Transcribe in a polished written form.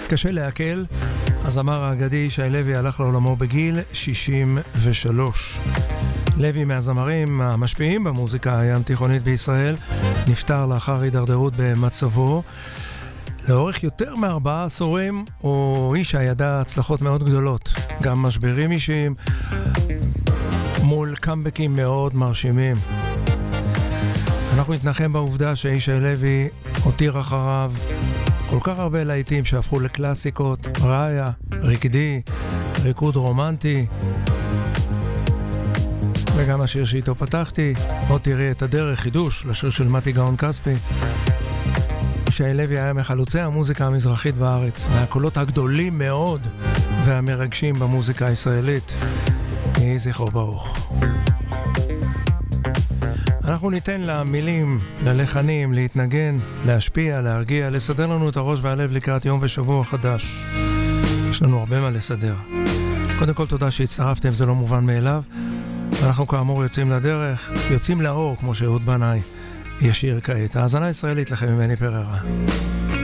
קשה להקל. הזמר האגדי ישי לוי הלך לעולמו בגיל 63. לוי מהזמרים המשפיעים במוזיקה הים תיכונית בישראל, נפטר לאחר הידרדרות במצבו. לאורך יותר מ4 עשורים הוא איש הידע הצלחות מאוד גדולות, גם משברים אישיים מול קאמבקים מאוד מרשימים. אנחנו נתנחם בעובדה שישי לוי הותיר אחריו כל כך הרבה להיטים שהפכו לקלאסיקות, ראיה, ריקדי, ריקוד רומנטי, וגם השיר שאיתו פתחתי, עוד תראי את הדרך, חידוש לשיר של מתי גאון כספי. ישי לוי היה מחלוצי המוזיקה המזרחית בארץ, מהקולות הגדולים מאוד והמרגשים במוזיקה הישראלית. יהי זכרו ברוך. אנחנו ניתן למילים, ללחנים, להתנגן, להשפיע, להרגיע, לסדר לנו את הראש והלב לקראת יום ושבוע חדש. יש לנו הרבה מה לסדר. קודם כל תודה שהצטרפתם, זה לא מובן מאליו. אנחנו כאמור יוצאים לדרך, יוצאים לאור, כמו שאהוד בנאי ישיר כעת. האזנה ישראלית לכם ממני פררה.